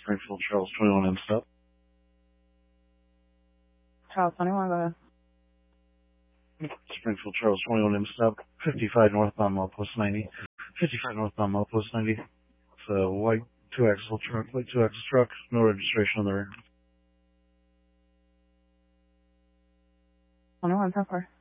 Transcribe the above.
Springfield Charles 21 in stop. Charles 21, go ahead. Springfield Charles 21 in stop. 55 northbound milepost 90. 55 northbound milepost 90. It's a white 2-axle truck, white 2-axle truck, no registration on the rear. 21, how far?